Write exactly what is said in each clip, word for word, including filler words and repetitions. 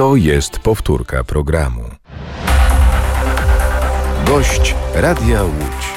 To jest powtórka programu. Gość Radia Łódź.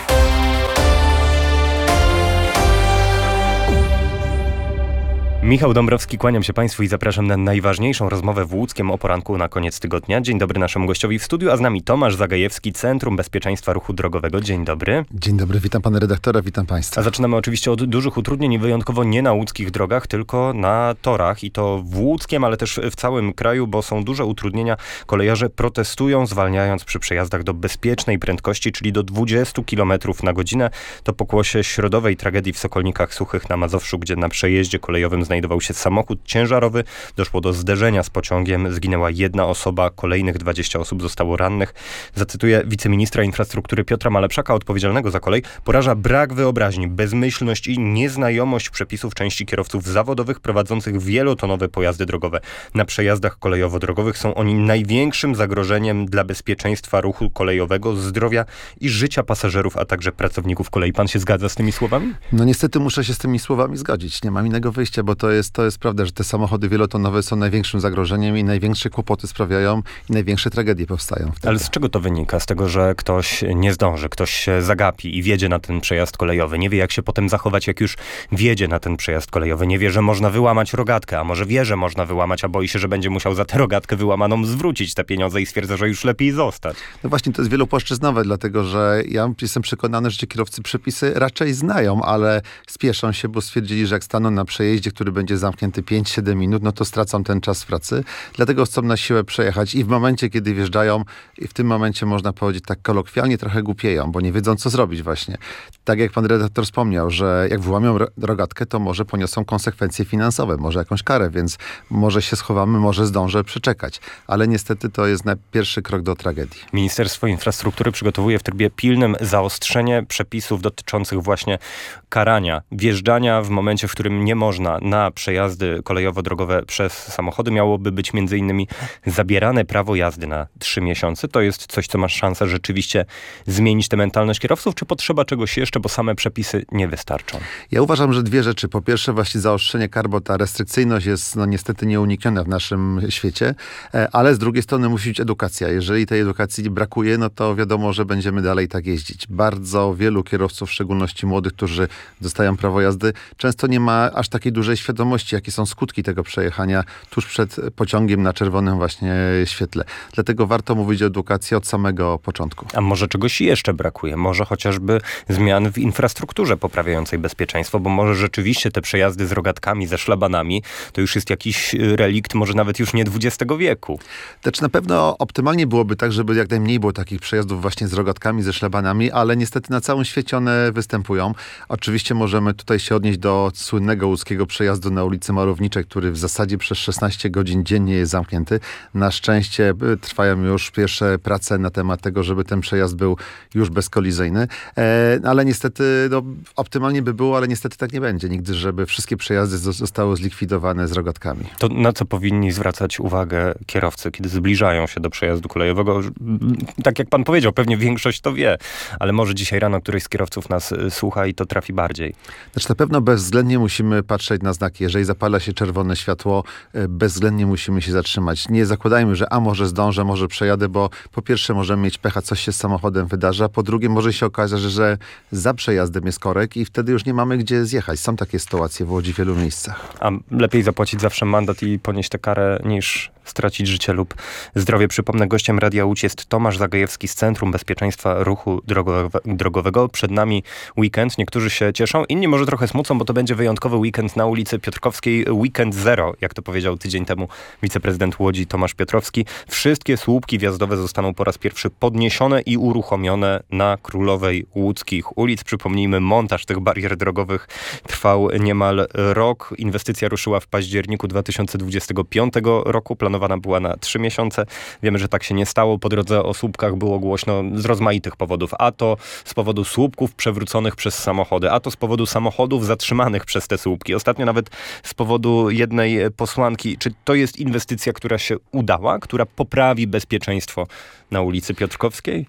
Michał Dąbrowski, kłaniam się Państwu i zapraszam na najważniejszą rozmowę w Łódzkiem o poranku na koniec tygodnia. Dzień dobry naszemu gościowi w studiu, a z nami Tomasz Zagajewski, Centrum Bezpieczeństwa Ruchu Drogowego. Dzień dobry. Dzień dobry, witam pana redaktora, witam państwa. A zaczynamy oczywiście od dużych utrudnień, wyjątkowo nie na łódzkich drogach, tylko na torach i to w Łódzkiem, ale też w całym kraju, bo są duże utrudnienia. Kolejarze protestują, zwalniając przy przejazdach do bezpiecznej prędkości, czyli do dwudziestu kilometrów na godzinę. To pokłosie środowej tragedii w Sokolnikach Suchych na Mazowszu, gdzie na przejeździe kolejowym znajdował się samochód ciężarowy. Doszło do zderzenia z pociągiem. Zginęła jedna osoba, kolejnych dwadzieścia osób zostało rannych. Zacytuję wiceministra infrastruktury Piotra Malepszaka, odpowiedzialnego za kolej. Poraża brak wyobraźni, bezmyślność i nieznajomość przepisów części kierowców zawodowych prowadzących wielotonowe pojazdy drogowe. Na przejazdach kolejowo-drogowych są oni największym zagrożeniem dla bezpieczeństwa ruchu kolejowego, zdrowia i życia pasażerów, a także pracowników kolei. Pan się zgadza z tymi słowami? No niestety muszę się z tymi słowami zgodzić. Nie mam innego wyjścia, bo to jest, to jest prawda, że te samochody wielotonowe są największym zagrożeniem i największe kłopoty sprawiają i największe tragedie powstają wtedy. Ale z czego to wynika? Z tego, że ktoś nie zdąży, ktoś się zagapi i wjedzie na ten przejazd kolejowy. Nie wie, jak się potem zachować, jak już wjedzie na ten przejazd kolejowy. Nie wie, że można wyłamać rogatkę, a może wie, że można wyłamać, a boi się, że będzie musiał za tę rogatkę wyłamaną zwrócić te pieniądze i stwierdza, że już lepiej zostać. No właśnie, to jest wielopłaszczyznowe, dlatego że ja jestem przekonany, że ci kierowcy przepisy raczej znają, ale spieszą się, bo stwierdzili, że jak staną na przejeździe, który będzie zamknięty pięć siedem minut, no to stracą ten czas w pracy. Dlatego chcą na siłę przejechać i w momencie, kiedy wjeżdżają, i w tym momencie można powiedzieć tak kolokwialnie, trochę głupieją, bo nie wiedzą, co zrobić właśnie. Tak jak pan redaktor wspomniał, że jak wyłamią rogatkę, to może poniosą konsekwencje finansowe, może jakąś karę, więc może się schowamy, może zdążę przeczekać. Ale niestety to jest na pierwszy krok do tragedii. Ministerstwo Infrastruktury przygotowuje w trybie pilnym zaostrzenie przepisów dotyczących właśnie karania, wjeżdżania w momencie, w którym nie można na przejazdy kolejowo-drogowe przez samochody. Miałoby być między innymi zabierane prawo jazdy na trzy miesiące. To jest coś, co ma szansę rzeczywiście zmienić tę mentalność kierowców, czy potrzeba czegoś jeszcze, bo same przepisy nie wystarczą? Ja uważam, że dwie rzeczy. Po pierwsze właśnie zaostrzenie kar, bo ta restrykcyjność jest no niestety nieunikniona w naszym świecie, ale z drugiej strony musi być edukacja. Jeżeli tej edukacji brakuje, no to wiadomo, że będziemy dalej tak jeździć. Bardzo wielu kierowców, w szczególności młodych, którzy dostają prawo jazdy, często nie ma aż takiej dużej świadomości, jakie są skutki tego przejechania tuż przed pociągiem na czerwonym właśnie świetle. Dlatego warto mówić o edukacji od samego początku. A może czegoś jeszcze brakuje? Może chociażby zmian w infrastrukturze poprawiającej bezpieczeństwo, bo może rzeczywiście te przejazdy z rogatkami, ze szlabanami, to już jest jakiś relikt, może nawet już nie dwudziestego wieku. Znaczy na pewno optymalnie byłoby tak, żeby jak najmniej było takich przejazdów właśnie z rogatkami, ze szlabanami, ale niestety na całym świecie one występują. Oczywiście możemy tutaj się odnieść do słynnego łódzkiego przejazdu na ulicy Marowniczej, który w zasadzie przez szesnaście godzin dziennie jest zamknięty. Na szczęście trwają już pierwsze prace na temat tego, żeby ten przejazd był już bezkolizyjny, e, ale niestety no, optymalnie by było, ale niestety tak nie będzie nigdy, żeby wszystkie przejazdy zostały zlikwidowane z rogatkami. To na co powinni zwracać uwagę kierowcy, kiedy zbliżają się do przejazdu kolejowego? Tak jak pan powiedział, pewnie większość to wie, ale może dzisiaj rano któryś z kierowców nas słucha i to trafi bardziej. Znaczy na pewno bezwzględnie musimy patrzeć na znaki. Jeżeli zapala się czerwone światło, bezwzględnie musimy się zatrzymać. Nie zakładajmy, że a może zdążę, może przejadę, bo po pierwsze możemy mieć pecha, coś się z samochodem wydarza, po drugie może się okazać, że za przejazdem jest korek i wtedy już nie mamy gdzie zjechać. Są takie sytuacje w Łodzi w wielu miejscach. A lepiej zapłacić zawsze mandat i ponieść tę karę, niż stracić życie lub zdrowie. Przypomnę, gościem Radia Łódź jest Tomasz Zagajewski z Centrum Bezpieczeństwa Ruchu Drogowe, Drogowego. Przed nami weekend. Niektórzy się cieszą, inni może trochę smucą, bo to będzie wyjątkowy weekend na ulicy Piotrkowskiej. Weekend zero, jak to powiedział tydzień temu wiceprezydent Łodzi Tomasz Piotrowski. Wszystkie słupki wjazdowe zostaną po raz pierwszy podniesione i uruchomione na Królowej Łódzkich ulic. Przypomnijmy, montaż tych barier drogowych trwał niemal rok. Inwestycja ruszyła w październiku dwa tysiące dwudziestego piątego roku. Planowana była na trzy miesiące. Wiemy, że tak się nie stało. Po drodze o słupkach było głośno z rozmaitych powodów. A to z powodu słupków przewróconych przez samochody, a to z powodu samochodów zatrzymanych przez te słupki. Ostatnio nawet z powodu jednej posłanki. Czy to jest inwestycja, która się udała, która poprawi bezpieczeństwo na ulicy Piotrkowskiej?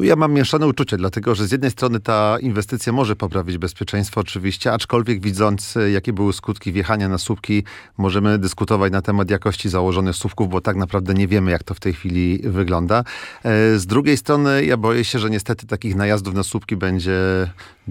Tu ja mam mieszane uczucie, dlatego że z jednej strony ta inwestycja może poprawić bezpieczeństwo oczywiście, aczkolwiek widząc, jakie były skutki wjechania na słupki, możemy dyskutować na temat jakości założonych słupków, bo tak naprawdę nie wiemy, jak to w tej chwili wygląda. Z drugiej strony ja boję się, że niestety takich najazdów na słupki będzie